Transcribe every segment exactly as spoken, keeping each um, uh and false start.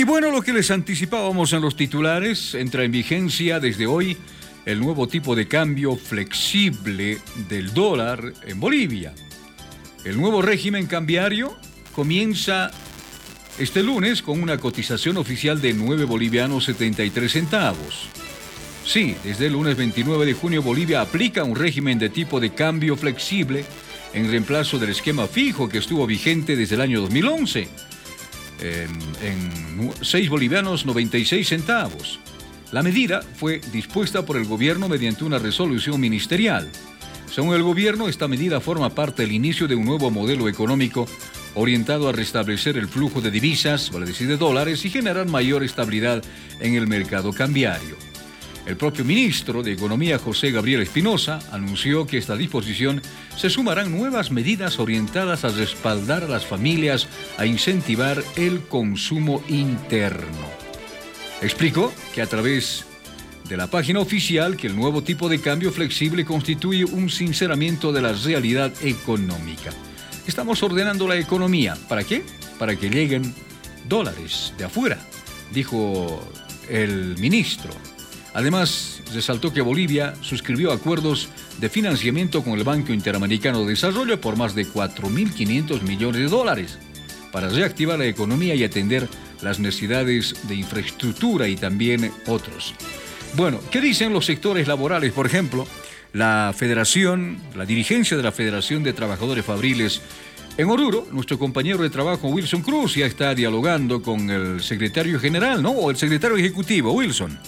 bueno, lo que les anticipábamos en los titulares, entra en vigencia desde hoy el nuevo tipo de cambio flexible del dólar en Bolivia. El nuevo régimen cambiario comienza este lunes con una cotización oficial de nueve bolivianos setenta y tres centavos. Sí, desde el lunes veintinueve de junio Bolivia aplica un régimen de tipo de cambio flexible en reemplazo del esquema fijo que estuvo vigente desde el año dos mil once, en, en seis bolivianos noventa y seis centavos. La medida fue dispuesta por el gobierno mediante una resolución ministerial. Según el gobierno, esta medida forma parte del inicio de un nuevo modelo económico orientado a restablecer el flujo de divisas, vale decir de dólares, y generar mayor estabilidad en el mercado cambiario. El propio ministro de Economía, José Gabriel Espinosa, anunció que a esta disposición se sumarán nuevas medidas orientadas a respaldar a las familias, a incentivar el consumo interno. Explicó que a través de la página oficial que el nuevo tipo de cambio flexible constituye un sinceramiento de la realidad económica. Estamos ordenando la economía. ¿Para qué? Para que lleguen dólares de afuera, dijo el ministro. Además, resaltó que Bolivia suscribió acuerdos de financiamiento con el Banco Interamericano de Desarrollo por más de cuatro mil quinientos millones de dólares para reactivar la economía y atender las necesidades de infraestructura y también otros. Bueno, ¿qué dicen los sectores laborales? Por ejemplo, la Federación, la dirigencia de la Federación de Trabajadores Fabriles en Oruro, nuestro compañero de trabajo Wilson Cruz ya está dialogando con el secretario general, ¿no? O el secretario ejecutivo, Wilson.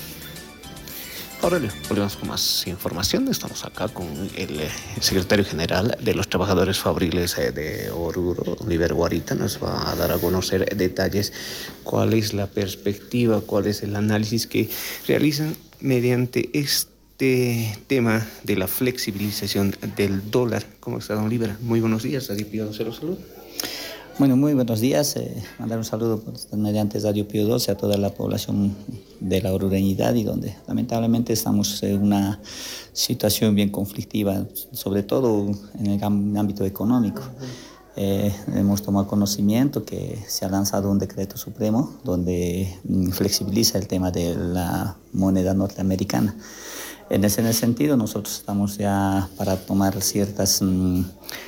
Aurelio, volvemos con más información. Estamos acá con el secretario general de los trabajadores fabriles de Oruro, Oliver Guarita. Nos va a dar a conocer detalles, cuál es la perspectiva, cuál es el análisis que realizan mediante este tema de la flexibilización del dólar. ¿Cómo está, don Oliver? Muy buenos días, Radio Pío doce los saluda. Bueno, muy buenos días. Eh, mandar un saludo pues, mediante Radio Pío doce a toda la población de la orureñidad y donde lamentablemente estamos en una situación bien conflictiva, sobre todo en el ámbito económico. Eh, hemos tomado conocimiento que se ha lanzado un decreto supremo donde flexibiliza el tema de la moneda norteamericana. En ese, en ese sentido, nosotros estamos ya para tomar ciertas Mm,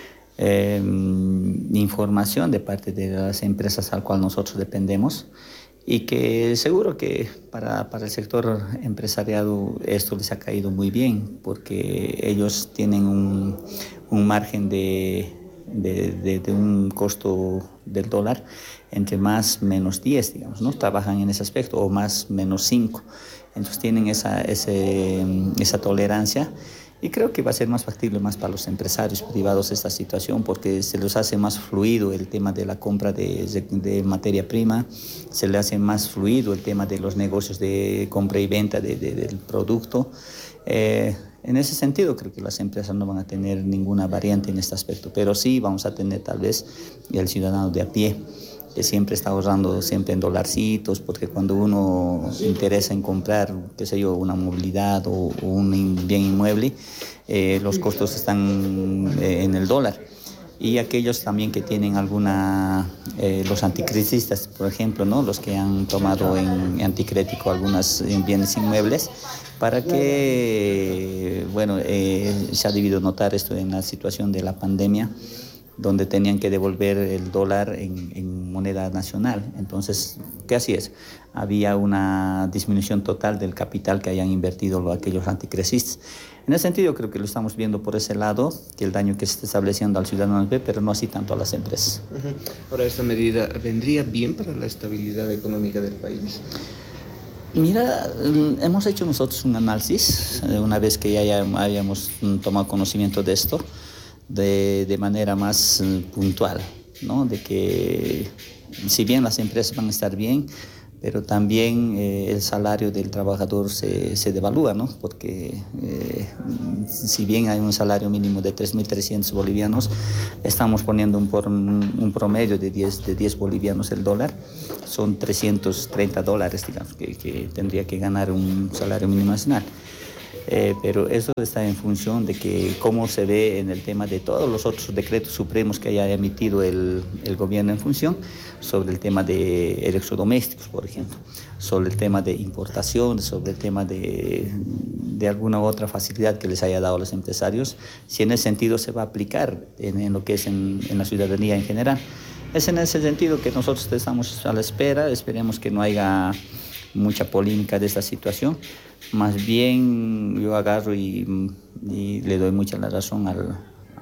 Eh, información de parte de las empresas al cual nosotros dependemos y que seguro que para, para el sector empresarial esto les ha caído muy bien porque ellos tienen un, un margen de, de, de, de un costo del dólar entre más menos diez, digamos, ¿no? Trabajan en ese aspecto o más menos cinco. Entonces tienen esa, ese, esa tolerancia. Y creo que va a ser más factible más para los empresarios privados esta situación porque se les hace más fluido el tema de la compra de, de, de materia prima, se les hace más fluido el tema de los negocios de compra y venta de, de, del producto. Eh, en ese sentido creo que las empresas no van a tener ninguna variante en este aspecto, pero sí vamos a tener tal vez el ciudadano de a pie, que siempre está ahorrando siempre en dolarcitos, porque cuando uno se interesa en comprar, qué sé yo, una movilidad o, o un bien inmueble, eh, los costos están eh, en el dólar. Y aquellos también que tienen alguna, eh, los anticrisistas, por ejemplo, ¿no? Los que han tomado en anticrético algunos bienes inmuebles, para que, bueno, eh, se ha debido notar esto en la situación de la pandemia, donde tenían que devolver el dólar en, en moneda nacional. Entonces, ¿qué así es? Había una disminución total del capital que hayan invertido aquellos anticresistas. En ese sentido, creo que lo estamos viendo por ese lado, que el daño que se está estableciendo al ciudadano ve, pero no así tanto a las empresas. Uh-huh. Ahora, ¿esta medida vendría bien para la estabilidad económica del país? Mira, hemos hecho nosotros un análisis, una vez que ya hayamos tomado conocimiento de esto, De, de manera más uh, puntual, ¿no? De que si bien las empresas van a estar bien, pero también eh, el salario del trabajador se, se devalúa, ¿no? Porque eh, si bien hay un salario mínimo de tres mil trescientos bolivianos, estamos poniendo un, por, un promedio de diez, de diez bolivianos el dólar, son trescientos treinta dólares, digamos, que, que tendría que ganar un salario mínimo nacional. Eh, pero eso está en función de que cómo se ve en el tema de todos los otros decretos supremos que haya emitido el, el gobierno en función sobre el tema de electrodomésticos, por ejemplo, sobre el tema de importación, sobre el tema de, de alguna otra facilidad que les haya dado a los empresarios, si en ese sentido se va a aplicar en, en lo que es en, en la ciudadanía en general. Es en ese sentido que nosotros estamos a la espera, esperemos que no haya mucha polémica de esta situación. Más bien yo agarro y, y le doy mucha la razón al,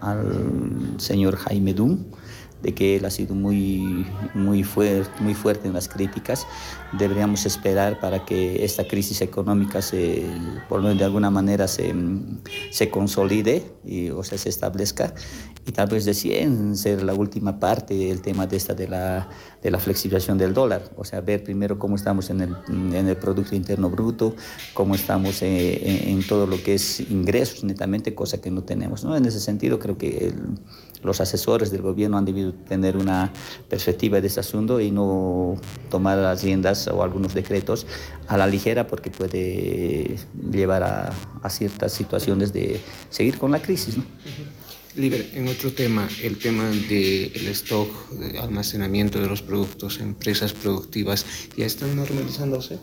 al señor Jaime Dun, de que él ha sido muy, muy, fuerte, muy fuerte en las críticas. Deberíamos esperar para que esta crisis económica se, por de alguna manera se, se consolide y, o sea, se establezca, y tal vez deciden ser la última parte del tema de esta de la, de la flexibilización del dólar, o sea, ver primero cómo estamos en el, en el Producto Interno Bruto, cómo estamos en, en todo lo que es ingresos netamente, cosa que no tenemos, ¿no? En ese sentido creo que el, los asesores del gobierno han debido tener una perspectiva de este asunto y no tomar las riendas o algunos decretos a la ligera, porque puede llevar a, a ciertas situaciones de seguir con la crisis, ¿no? Líder, en otro tema, el tema del stock, de almacenamiento de los productos, empresas productivas, ¿ya están normalizándose?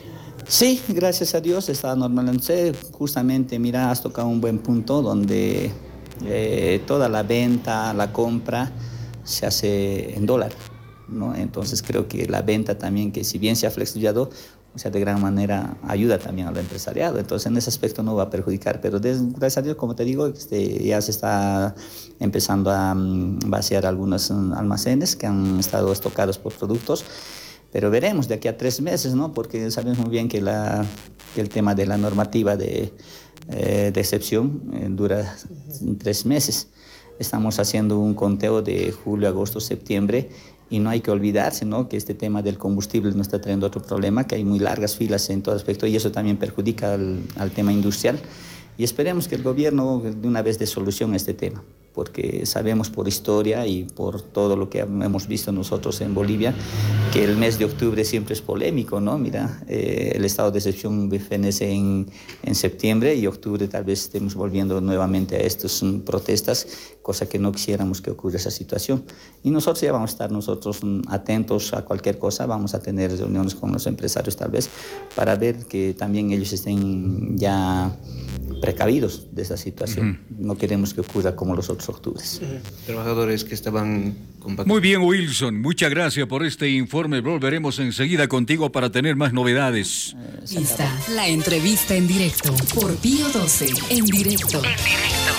Sí, gracias a Dios está normalizándose. Justamente, mira, has tocado un buen punto donde eh, toda la venta, la compra se hace en dólar, ¿no? Entonces creo que la venta también, que si bien se ha flexibilizado, o sea, de gran manera ayuda también al empresariado. Entonces, en ese aspecto no va a perjudicar. Pero des, gracias a Dios, como te digo, este, ya se está empezando a um, vaciar algunos um, almacenes que han estado estocados por productos. Pero veremos de aquí a tres meses, ¿no? Porque sabemos muy bien que, la, que el tema de la normativa de, eh, de excepción eh, dura tres meses. Estamos haciendo un conteo de julio, agosto, septiembre, y no hay que olvidarse, ¿no?, que este tema del combustible nos está trayendo otro problema, que hay muy largas filas en todo aspecto, y eso también perjudica al, al tema industrial. Y esperemos que el gobierno de una vez dé solución a este tema, porque sabemos por historia y por todo lo que hemos visto nosotros en Bolivia, que el mes de octubre siempre es polémico, ¿no? Mira, eh, el estado de excepción fenece en, en septiembre, y octubre tal vez estemos volviendo nuevamente a estas um, protestas, cosa que no quisiéramos que ocurra esa situación. Y nosotros ya vamos a estar nosotros um, atentos a cualquier cosa, vamos a tener reuniones con los empresarios tal vez, para ver que también ellos estén ya precavidos de esa situación. Uh-huh. No queremos que ocurra como los otros octubres. Uh-huh. Trabajadores que estaban combatiendo. Muy bien, Wilson, muchas gracias por este informe. Volveremos enseguida contigo para tener más novedades. Eh, Está la entrevista en directo por Pío doce, en directo. En directo.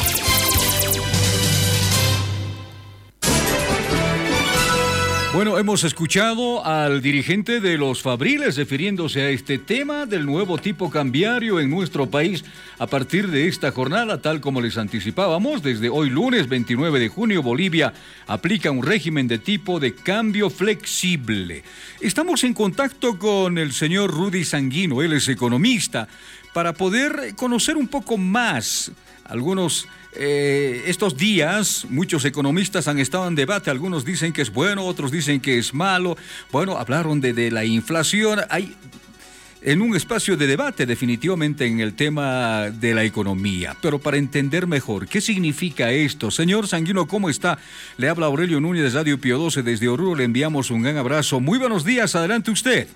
Bueno, hemos escuchado al dirigente de los Fabriles refiriéndose a este tema del nuevo tipo cambiario en nuestro país a partir de esta jornada, tal como les anticipábamos. Desde hoy lunes veintinueve de junio, Bolivia aplica un régimen de tipo de cambio flexible. Estamos en contacto con el señor Rudy Sanguino, él es economista, para poder conocer un poco más algunos... Eh, estos días muchos economistas han estado en debate, algunos dicen que es bueno, otros dicen que es malo. Bueno, hablaron de, de la inflación, hay en un espacio de debate definitivamente en el tema de la economía, pero para entender mejor qué significa esto. Señor Sanguino, ¿cómo está? Le habla Aurelio Núñez de Radio Pío doce desde Oruro, le enviamos un gran abrazo. Muy buenos días, adelante usted.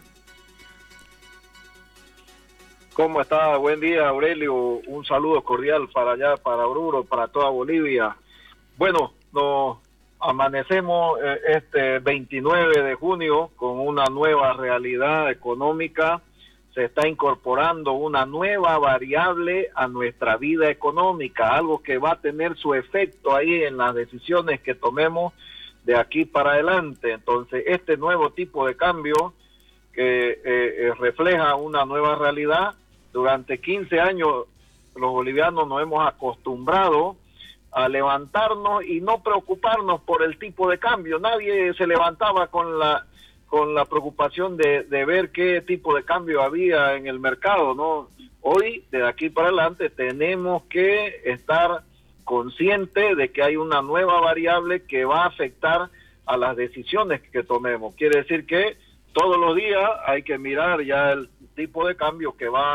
¿Cómo está? Buen día, Aurelio. Un saludo cordial para allá, para Oruro, para toda Bolivia. Bueno, nos amanecemos eh, este veintinueve de junio con una nueva realidad económica. Se está incorporando una nueva variable a nuestra vida económica, algo que va a tener su efecto ahí en las decisiones que tomemos de aquí para adelante. Entonces, este nuevo tipo de cambio que eh, eh, refleja una nueva realidad. Durante quince años los bolivianos nos hemos acostumbrado a levantarnos y no preocuparnos por el tipo de cambio. Nadie se levantaba con la con la preocupación de, de ver qué tipo de cambio había en el mercado, ¿no? Hoy, de aquí para adelante, tenemos que estar conscientes de que hay una nueva variable que va a afectar a las decisiones que tomemos. Quiere decir que todos los días hay que mirar ya el tipo de cambio que va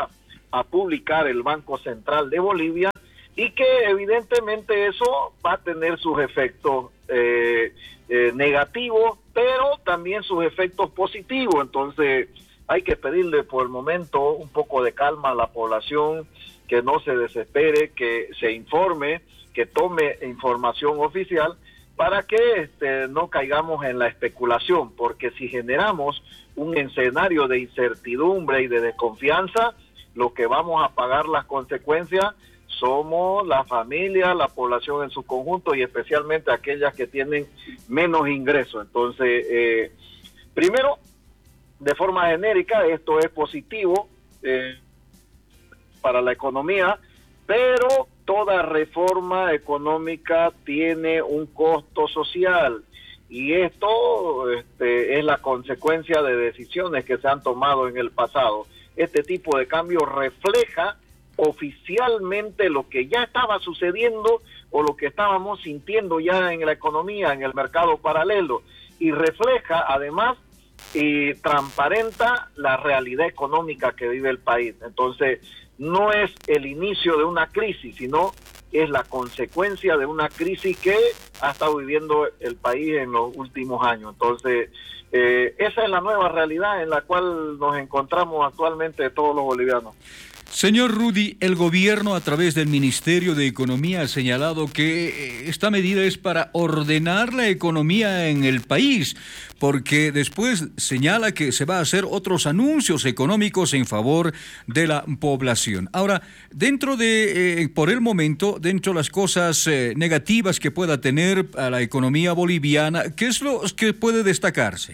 a publicar el Banco Central de Bolivia, y que evidentemente eso va a tener sus efectos eh, eh, negativos, pero también sus efectos positivos. Entonces hay que pedirle por el momento un poco de calma a la población, que no se desespere, que se informe, que tome información oficial, para que este, no caigamos en la especulación, porque si generamos un escenario de incertidumbre y de desconfianza, lo que vamos a pagar las consecuencias somos la familia, la población en su conjunto, y especialmente aquellas que tienen menos ingresos. Entonces, eh, primero, de forma genérica, esto es positivo eh, para la economía, pero toda reforma económica tiene un costo social, y esto este, es la consecuencia de decisiones que se han tomado en el pasado. Este tipo de cambio refleja oficialmente lo que ya estaba sucediendo o lo que estábamos sintiendo ya en la economía, en el mercado paralelo, y refleja además y transparenta la realidad económica que vive el país. Entonces, no es el inicio de una crisis, sino es la consecuencia de una crisis que ha estado viviendo el país en los últimos años. Entonces, eh, esa es la nueva realidad en la cual nos encontramos actualmente todos los bolivianos. Señor Rudy, el gobierno a través del Ministerio de Economía ha señalado que esta medida es para ordenar la economía en el país, porque después señala que se va a hacer otros anuncios económicos en favor de la población. Ahora, dentro de, eh, por el momento, dentro de las cosas eh, negativas que pueda tener a la economía boliviana, ¿qué es lo que puede destacarse?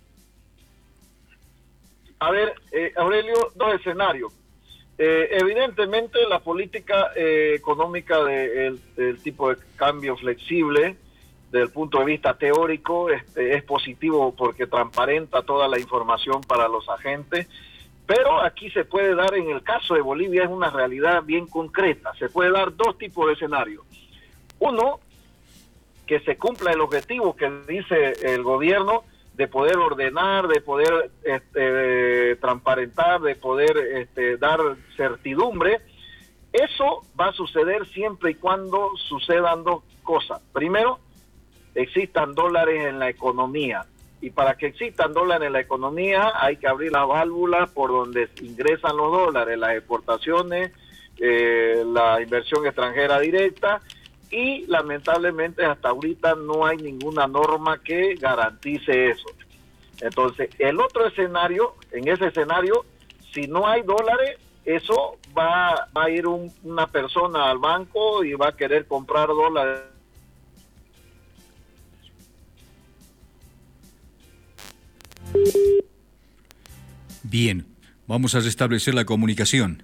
A ver, eh, Aurelio, dos escenarios. Eh, evidentemente la política eh, económica del de de tipo de cambio flexible, desde el punto de vista teórico, este, es positivo porque transparenta toda la información para los agentes, pero aquí se puede dar, en el caso de Bolivia, es una realidad bien concreta. Se puede dar dos tipos de escenarios. Uno, que se cumpla el objetivo que dice el gobierno, de poder ordenar, de poder este, transparentar, de poder este, dar certidumbre. Eso va a suceder siempre y cuando sucedan dos cosas. Primero, existan dólares en la economía. Y para que existan dólares en la economía hay que abrir las válvulas por donde ingresan los dólares, las exportaciones, eh, la inversión extranjera directa, y lamentablemente hasta ahorita no hay ninguna norma que garantice eso. Entonces, el otro escenario, en ese escenario, si no hay dólares, eso va, va a ir un, una persona al banco y va a querer comprar dólares. Bien, vamos a restablecer la comunicación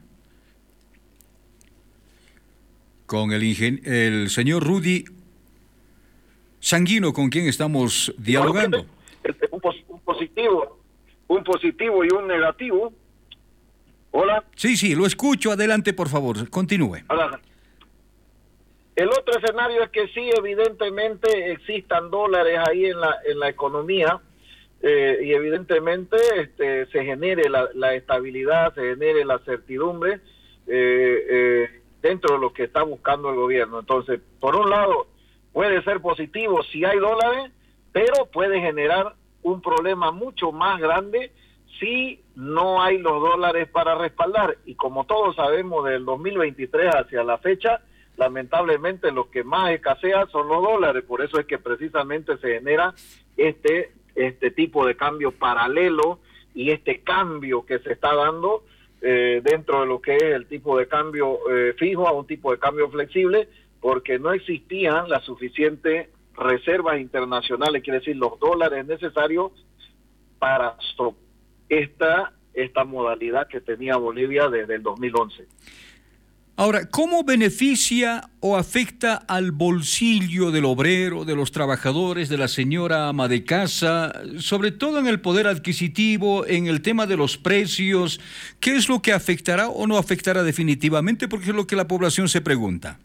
con el, ingen- el señor Rudy Sanguino, con quien estamos dialogando. Un, pos- un positivo, un positivo y un negativo. Hola. Sí, sí, lo escucho. Adelante, por favor, continúe. Hola. El otro escenario es que sí, evidentemente existan dólares ahí en la en la economía, eh, y evidentemente este, se genere la, la estabilidad, se genere la certidumbre eh, eh, dentro de lo que está buscando el gobierno. Entonces, por un lado, puede ser positivo si hay dólares, pero puede generar un problema mucho más grande si no hay los dólares para respaldar. Y como todos sabemos, del dos mil veintitrés hacia la fecha, lamentablemente lo que más escasea son los dólares. Por eso es que precisamente se genera este, este tipo de cambio paralelo y este cambio que se está dando eh, dentro de lo que es el tipo de cambio eh, fijo a un tipo de cambio flexible, porque no existían las suficientes reservas internacionales, quiere decir los dólares necesarios para so- esta, esta modalidad que tenía Bolivia desde el dos mil once. Ahora, ¿cómo beneficia o afecta al bolsillo del obrero, de los trabajadores, de la señora ama de casa, sobre todo en el poder adquisitivo, en el tema de los precios? ¿Qué es lo que afectará o no afectará definitivamente? Porque es lo que la población se pregunta.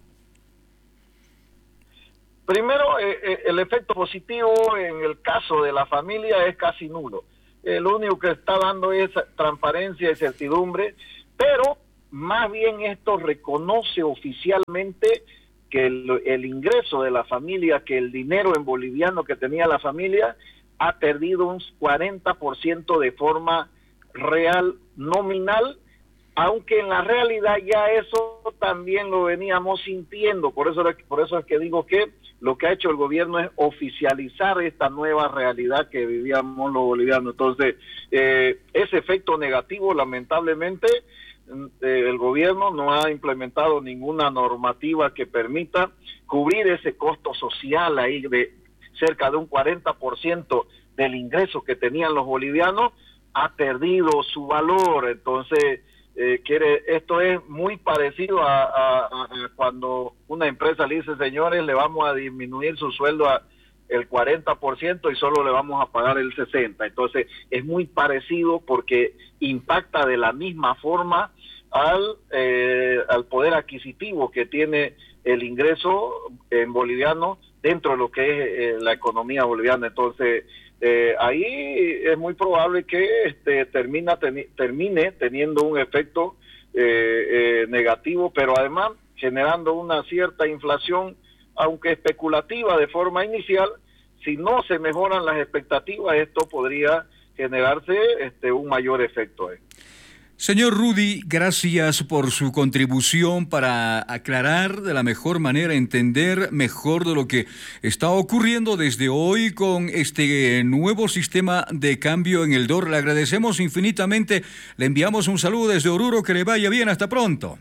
Primero, eh, eh, el efecto positivo en el caso de la familia es casi nulo. Eh, lo único que está dando es transparencia y certidumbre, pero más bien esto reconoce oficialmente que el, el ingreso de la familia, que el dinero en boliviano que tenía la familia, ha perdido un cuarenta por ciento de forma real, nominal, aunque en la realidad ya eso también lo veníamos sintiendo. Por eso, por eso es que digo que lo que ha hecho el gobierno es oficializar esta nueva realidad que vivíamos los bolivianos. Entonces, eh, ese efecto negativo, lamentablemente, eh, el gobierno no ha implementado ninguna normativa que permita cubrir ese costo social ahí de cerca de un cuarenta por ciento del ingreso que tenían los bolivianos, ha perdido su valor. Entonces, eh, quiere, esto es muy parecido a, a, a cuando una empresa le dice, señores, le vamos a disminuir su sueldo a el cuarenta por ciento y solo le vamos a pagar el sesenta por ciento. Entonces, es muy parecido porque impacta de la misma forma al, eh, al poder adquisitivo que tiene el ingreso en boliviano dentro de lo que es eh, la economía boliviana. Entonces, eh, ahí es muy probable que este termina teni- termine teniendo un efecto eh, eh, negativo, pero además generando una cierta inflación, aunque especulativa de forma inicial. Si no se mejoran las expectativas, esto podría generarse este un mayor efecto. Eh. Señor Rudy, gracias por su contribución para aclarar de la mejor manera, entender mejor de lo que está ocurriendo desde hoy con este nuevo sistema de cambio en el dólar. Le agradecemos infinitamente, le enviamos un saludo desde Oruro, que le vaya bien, hasta pronto.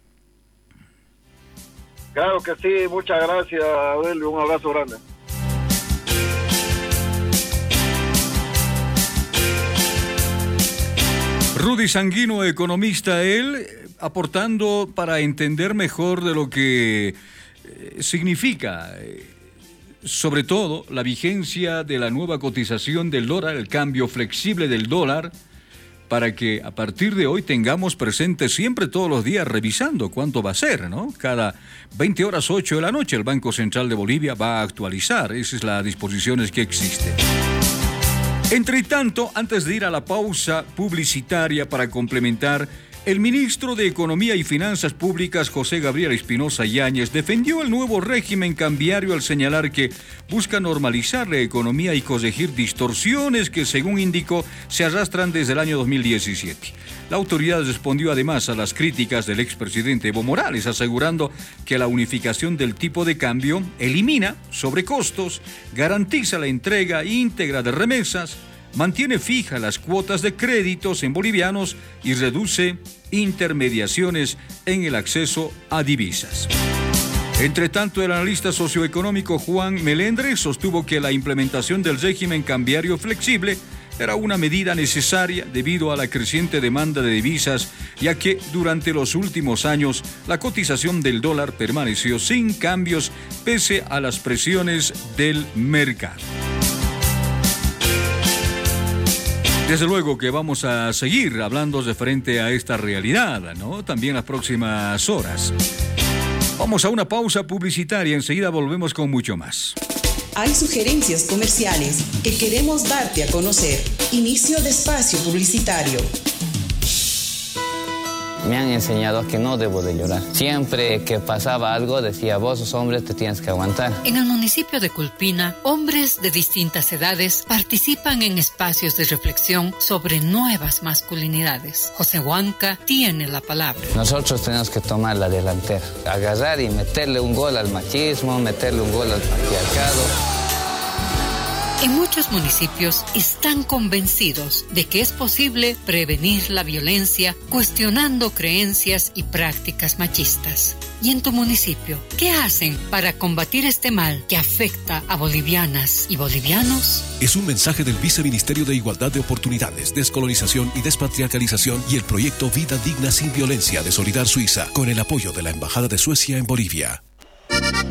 Claro que sí, muchas gracias, Aurelio, un abrazo grande. Rudy Sanguino, economista, él aportando para entender mejor de lo que eh, significa, eh, sobre todo, la vigencia de la nueva cotización del dólar, el cambio flexible del dólar, para que a partir de hoy tengamos presente siempre, todos los días, revisando cuánto va a ser, ¿no? Cada veinte horas, ocho de la noche, el Banco Central de Bolivia va a actualizar. Esa es la disposición que existe. Entre tanto, antes de ir a la pausa publicitaria para complementar, el ministro de Economía y Finanzas Públicas, José Gabriel Espinosa Yáñez, defendió el nuevo régimen cambiario al señalar que busca normalizar la economía y corregir distorsiones que, según indicó, se arrastran desde el año dos mil diecisiete. La autoridad respondió además a las críticas del expresidente Evo Morales, asegurando que la unificación del tipo de cambio elimina sobrecostos, garantiza la entrega íntegra de remesas, mantiene fija las cuotas de créditos en bolivianos y reduce intermediaciones en el acceso a divisas. Entre tanto, el analista socioeconómico Juan Melendre sostuvo que la implementación del régimen cambiario flexible era una medida necesaria debido a la creciente demanda de divisas, ya que durante los últimos años la cotización del dólar permaneció sin cambios pese a las presiones del mercado. Desde luego que vamos a seguir hablando referente a esta realidad, ¿no? También las próximas horas. Vamos a una pausa publicitaria, enseguida volvemos con mucho más. Hay sugerencias comerciales que queremos darte a conocer. Inicio de espacio publicitario. Me han enseñado que no debo de llorar. Siempre que pasaba algo decía, vos sos hombre, te tienes que aguantar. En el municipio de Culpina, hombres de distintas edades participan en espacios de reflexión sobre nuevas masculinidades. José Huanca tiene la palabra. Nosotros tenemos que tomar la delantera, agarrar y meterle un gol al machismo, meterle un gol al patriarcado. En muchos municipios están convencidos de que es posible prevenir la violencia cuestionando creencias y prácticas machistas. ¿Y en tu municipio, qué hacen para combatir este mal que afecta a bolivianas y bolivianos? Es un mensaje del Viceministerio de Igualdad de Oportunidades, Descolonización y Despatriarcalización y el proyecto Vida Digna Sin Violencia de Solidar Suiza, con el apoyo de la Embajada de Suecia en Bolivia.